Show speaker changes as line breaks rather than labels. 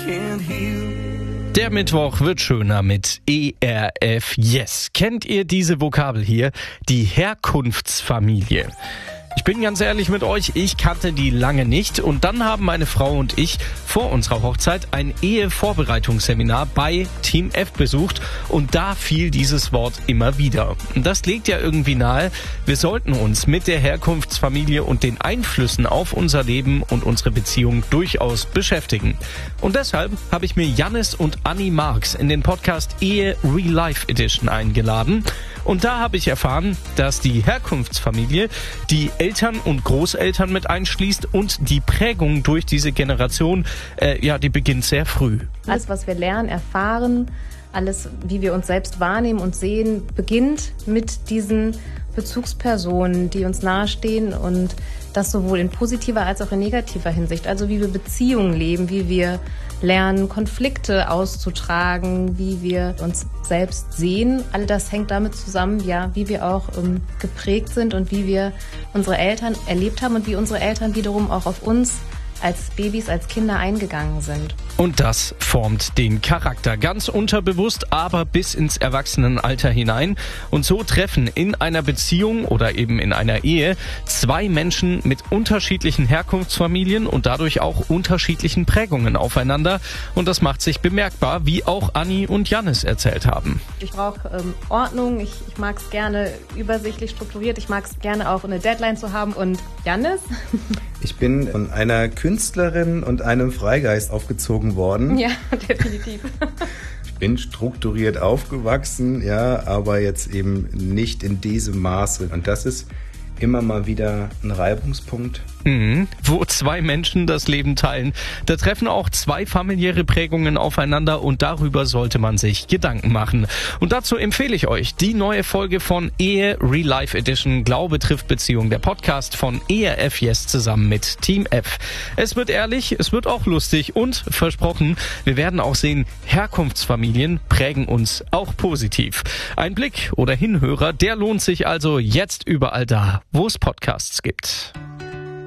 can't heal.
Der Mittwoch wird schöner mit ERF Yes. Kennt ihr diese Vokabel hier? Die Herkunftsfamilie. Ich bin ganz ehrlich mit euch, ich kannte die lange nicht und dann haben meine Frau und ich vor unserer Hochzeit ein Ehevorbereitungsseminar bei Team F besucht und da fiel dieses Wort immer wieder. Und das legt ja irgendwie nahe, wir sollten uns mit der Herkunftsfamilie und den Einflüssen auf unser Leben und unsere Beziehung durchaus beschäftigen. Und deshalb habe ich mir Jannis und Anni Marx in den Podcast Ehe Real Life Edition eingeladen. Und da habe ich erfahren, dass die Herkunftsfamilie die Eltern und Großeltern mit einschließt und die Prägung durch diese Generation, die beginnt sehr früh.
Alles, was wir lernen, erfahren, alles, wie wir uns selbst wahrnehmen und sehen, beginnt mit diesen Bezugspersonen, die uns nahestehen und das sowohl in positiver als auch in negativer Hinsicht. Also wie wir Beziehungen leben, wie wir lernen, Konflikte auszutragen, wie wir uns selbst sehen. All das hängt damit zusammen, ja, wie wir auch geprägt sind und wie wir unsere Eltern erlebt haben und wie unsere Eltern wiederum auch auf uns als Babys, als Kinder eingegangen sind.
Und das formt den Charakter ganz unterbewusst, aber bis ins Erwachsenenalter hinein. Und so treffen in einer Beziehung oder eben in einer Ehe zwei Menschen mit unterschiedlichen Herkunftsfamilien und dadurch auch unterschiedlichen Prägungen aufeinander. Und das macht sich bemerkbar, wie auch Anni und Jannis erzählt haben.
Ich brauche Ordnung, ich mag es gerne übersichtlich strukturiert, ich mag es gerne auch eine Deadline zu haben. Und Jannis?
Ich bin von einer Künstlerin und einem Freigeist aufgezogen worden.
Ja, definitiv.
Ich bin strukturiert aufgewachsen, ja, aber jetzt eben nicht in diesem Maße. Und das ist immer mal wieder ein Reibungspunkt.
Wo zwei Menschen das Leben teilen. Da treffen auch zwei familiäre Prägungen aufeinander und darüber sollte man sich Gedanken machen. Und dazu empfehle ich euch die neue Folge von Ehe Real Life Edition Glaube trifft Beziehung, der Podcast von ERF Yes zusammen mit Team F. Es wird ehrlich, es wird auch lustig und versprochen, wir werden auch sehen, Herkunftsfamilien prägen uns auch positiv. Ein Blick oder Hinhörer, der lohnt sich also jetzt überall da, wo es Podcasts gibt.